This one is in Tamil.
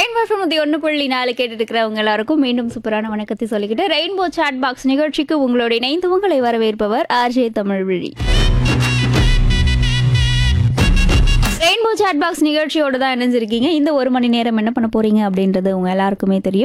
ரெயின்போ FM 1.4 கேட்டுட்டு இருக்கிறவங்க எல்லாருக்கும் மீண்டும் சூப்பரான வணக்கத்தை சொல்லிக்கிட்டு ரெயின்போ சாட் பாக்ஸ் நிகழ்ச்சிக்கு உங்களோட இணைந்து உங்களை வரவேற்பவர் RJ Tamilvizhi. Rainbow chat box நிகழ்ச்சியோட தான் இணைஞ்சிருக்கீங்க. இந்த ஒரு மணி நேரம் என்ன பண்ண போறீங்க அப்படின்றது உங்க எல்லாருக்குமே தெரியும்.